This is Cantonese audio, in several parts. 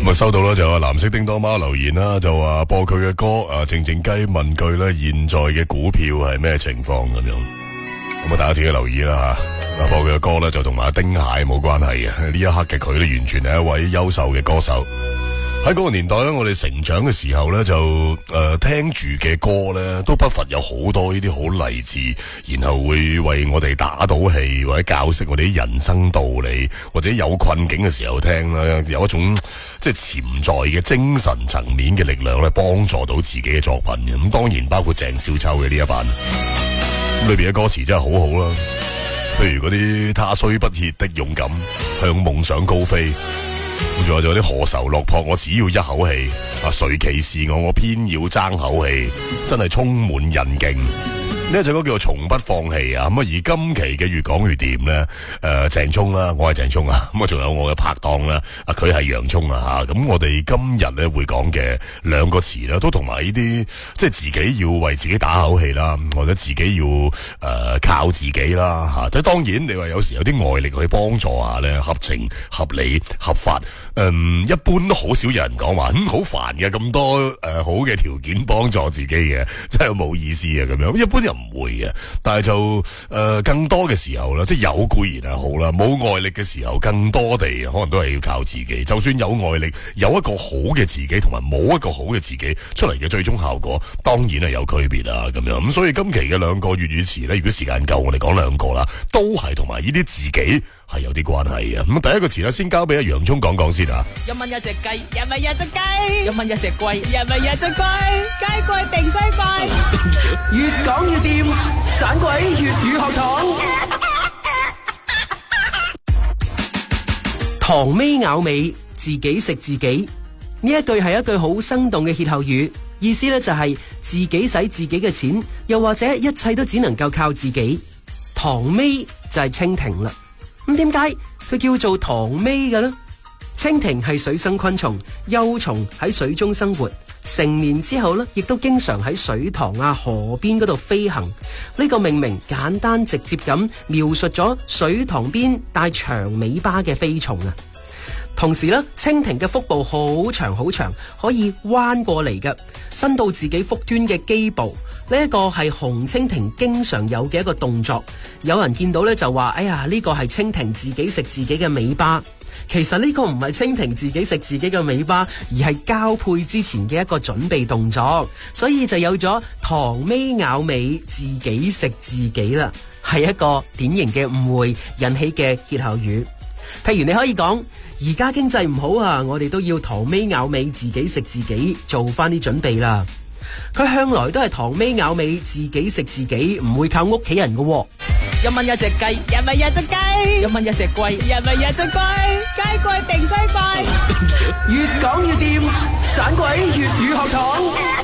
咁啊收到啦，就話藍色叮當媽留言啦，就話播佢嘅歌靜靜雞問句咧，現在嘅股票係咩情況咁樣？咁啊大家自己留意啦吓。播佢嘅歌咧就同埋阿丁蟹冇關係嘅，呢一刻嘅佢咧完全係一位優秀嘅歌手。喺嗰個年代咧，我哋成長嘅時候咧，就聽住嘅歌咧，都不乏有好多呢啲好勵志，然後會為我哋打到氣，或者教識我哋啲人生道理，或者有困境嘅時候聽啦，有一種即係潛在嘅精神層面嘅力量咧，幫助到自己嘅作品嘅。咁當然包括鄭少秋嘅呢一版，裏邊嘅歌詞真係好好啦。譬如嗰啲他雖不屑的勇敢，向夢想高飛。仲有啲何愁落魄，我只要一口氣。誰歧視我，我偏要爭口氣。真係充滿韌勁。呢一隻歌叫做從不放棄啊！咁啊，而今期嘅越講越掂咧，鄭聰啦，我係鄭聰啊，咁啊，仲有我嘅拍檔啦，佢係楊聰啊吓。咁我哋今日咧會講嘅兩個詞咧，都同埋呢啲即係自己要為自己打口氣啦，或者自己要靠自己啦吓。即係當然，你話有時有啲外力去幫助下咧，合情合理合法。一般都好少有人講話好煩嘅，咁多好嘅條件幫助自己嘅，真係冇意思啊咁樣。一般人唔會嘅，但係就更多嘅時候啦，即係有固然係好啦，冇外力嘅時候，更多地可能都係要靠自己。就算有外力，有一個好嘅自己，同埋冇一個好嘅自己出嚟嘅最終效果，當然係有區別啦咁樣。咁所以今期嘅兩個粵語詞咧，如果時間夠，我哋講兩個啦，都係同埋呢啲自己係有啲關係嘅。咁第一個詞咧，先交俾阿楊聰講講先啊。 一蚊一隻雞，一蚊一隻雞，一蚊一隻龜，一蚊一隻龜，雞貴定龜貴。 越講越掂，盞鬼粵語學堂。唐尾咬尾，自己食自己。呢一句係一句好生動嘅歇後語，意思咧就係自己使自己嘅錢，又或者一切都只能夠靠自己。唐尾就係蜻蜓啦。咁點解佢叫做唐尾嘅呢？蜻蜓係水生昆蟲，幼蟲喺水中生活，成年之後呢，亦都經常喺水塘啊、河邊嗰度飛行。呢個命名簡單直接咁描述咗水塘邊帶長尾巴嘅飛蟲啊。同時呢，蜻蜓嘅腹部好長好長，可以彎過嚟嘅，伸到自己腹端嘅基部。呢一個係紅蜻蜓經常有嘅一個動作。有人見到呢就話：哎呀，呢個係蜻蜓自己食自己嘅尾巴。其實呢個唔係蜻蜓自己食自己嘅尾巴，而係交配之前嘅一個準備動作，所以就有咗唐尾咬尾，自己食自己啦，係一個典型嘅誤會引起嘅歇後語。譬如你可以講：而家經濟唔好啊，我哋都要唐尾咬尾，自己食自己，做翻啲準備啦。佢向來都係唐尾咬尾，自己食自己，唔會靠屋企人嘅。 一蚊一隻雞，一蚊一隻雞，一蚊一隻龜，一蚊一隻龜，雞貴定龜貴。 越講越掂，盞鬼粵語學堂。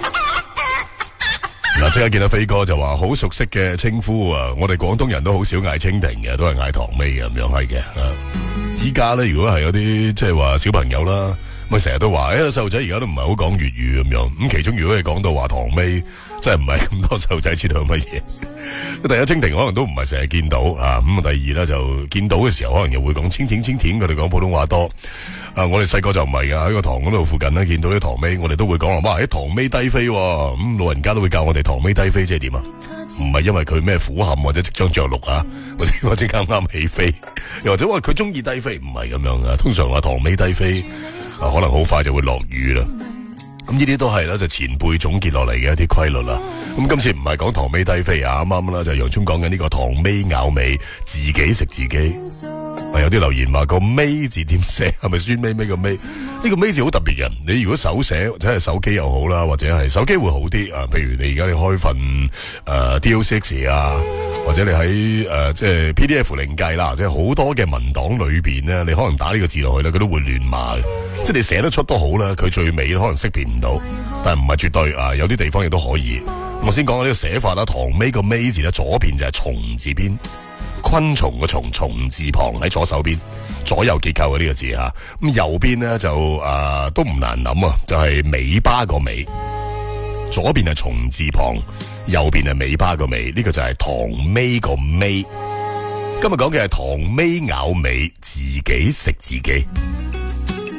嗱，即刻見到飛哥就話好熟悉嘅稱呼啊！我哋廣東人都好少嗌蜻蜓嘅，都係嗌唐尾咁樣係嘅。依家咧，如果係有啲即係話小朋友啦，咪成日都話細路仔而家都唔係好講粵語咁樣。咁其中如果係講到話唐尾，真係唔係咁多細路仔知道乜嘢。第一，蜻蜓可能都唔係成日見到啊。咁第二咧，就見到嘅時候可能又會講蜻蜓蜻蜓，佢哋講普通話多。我哋細個就唔係噶，喺個塘嗰度附近咧見到啲唐尾，我哋都會講話，哇！啲唐尾低飛，咁老人家都會教我哋唐尾低飛即係點啊？唔係因為佢咩苦冚或者即將着陸啊，或者啱啱起飛，又或者話佢中意低飛，唔係咁樣噶。通常話唐尾低飛，可能好快就會落雨啦。咁呢啲都係啦，就前輩總結落嚟嘅一啲規律啦。咁今次唔係講唐尾低飛啊，啱啱啦就楊聰講緊呢個唐尾咬尾，自己食自己。有啲留言話個尾字點寫，係咪酸尾尾個尾？呢個尾字好特別嘅，你如果手寫或者係手機又好啦，或者係手機會好啲啊。譬如你而家你開份DO6 啊，或者你喺即係 PDF 另計啦，即係好多嘅文檔裏邊咧，你可能打呢個字落去咧，佢都會亂碼嘅。即係你寫得出都好啦，佢最尾可能識別唔到，但係唔係絕對啊，有啲地方亦都可以。我先講下呢個寫法啦，唐尾個尾字咧，左邊就係蟲字邊，昆蟲個蟲，蟲字旁喺左手邊，左右結構嘅呢個字吓。咁右邊咧就都唔難諗啊，就係尾巴個尾，左邊係蟲字旁，右邊係尾巴個尾，呢個就係唐尾個尾。今日講嘅係唐尾咬尾，自己食自己。